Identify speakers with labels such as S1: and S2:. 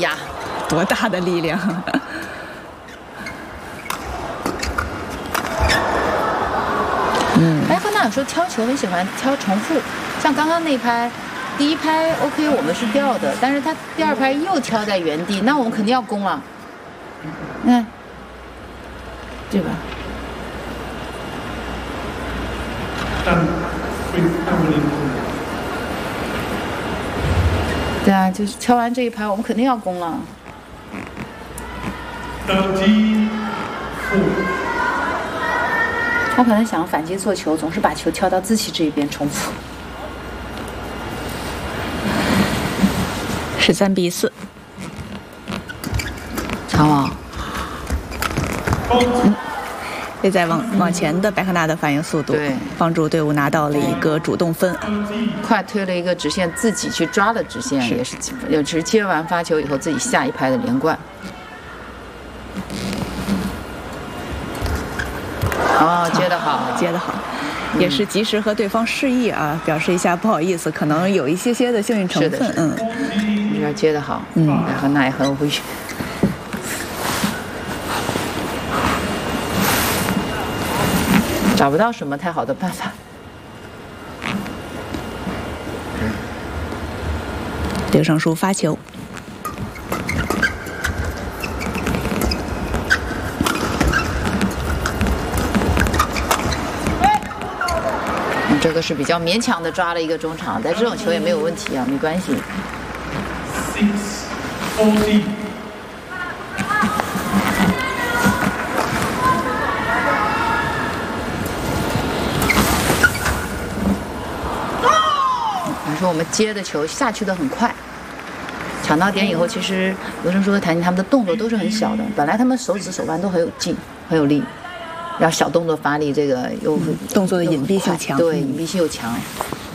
S1: 呀，
S2: 多大的力量！
S1: 哎，汉娜有时候挑球很喜欢挑重复，像刚刚那拍，第一拍 OK 我们是掉的，但是他第二拍又挑在原地，那我们肯定要攻了。看，对吧？对啊，就是敲完这一拍，我们肯定要攻了。他可能想反击做球，总是把球挑到自己这一边重复。
S2: 13-4。
S1: 长王。
S2: 这在往前的白克纳的反应速度，帮助队伍拿到了一个主动分，
S1: 快推了一个直线，自己去抓了直线，也是也是接完发球以后自己下一拍的连贯。哦，接得好，
S2: 接得好，也是及时和对方示意啊，表示一下不好意思，可能有一些些的幸运成分。
S1: 这边接得好，然后那也很无语。找不到什么太好的办法。
S2: 刘胜书发球，
S1: 这个是比较勉强的抓了一个中场，但这种球也没有问题啊，没关系。说我们接的球下去的很快，抢到点以后，其实刘胜书和谭妮他们的动作都是很小的，本来他们手指手腕都很有劲，很有力，然后小动作发力，这个又
S2: 动作的隐蔽性强，
S1: 对，隐蔽性又强。